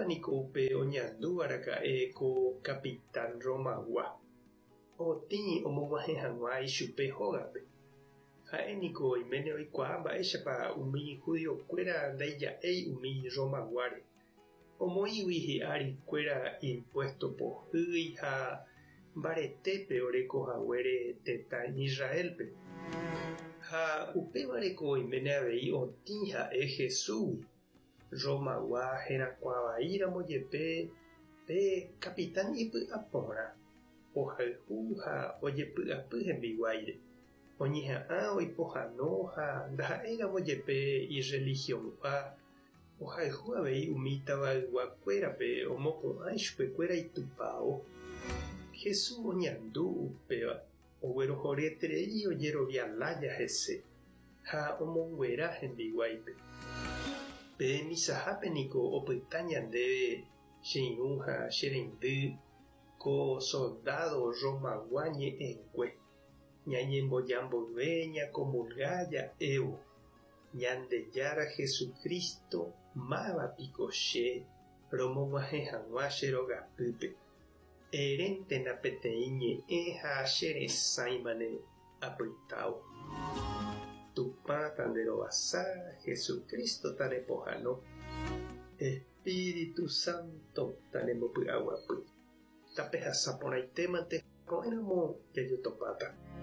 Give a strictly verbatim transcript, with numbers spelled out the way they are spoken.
upévaniko upe oñandu araka'e ko Capitán Romagua otĩ omog̃uahẽ hag̃ua ichupe hógape. Ha'éniko oiméne oikuaa mba'éichapa umi judiokuéra ndaija'éi umi Romaguáre. Omoĩgui hi'arikuéra impuesto pohýi ha mbaretépe orekohaguére tetã Israelpe. Ha upévareko oiméne avei otĩ ha'e Jesúsgui. Romagua herakuãvaíramo jepe pe capitán ipy'apórã ohayhu ha ojepy'apy hembiguáire. Oñeha'ã oipohãno ha ndaha'éramo jepe ireligiónpa ohayhu avei umi tavayguakuérape omopu'ã chupekuéra itupão. Jesús oñandu upéva oguerohoreterei ojerovialája hese ha omonguera hembiguáipe. Pe misahápeniko opyta ñandéve che irũ ha che reindy ko soldado Romagua ñe'ẽkue ñañembojamboyve ñakomulga ja'évo Ñandejára Jesucristo mávapiko che romog̃uahẽ hag̃ua che rogapýpe. Eréntena peteĩ ñe'ẽ ha cheresãimane apytávo. Tupã tanderovasa Jesucristo tarepohãno. Espíritu Santo tanemopy'aguapy. Tapehasaporãitémante ko'ẽramo jajotopáta.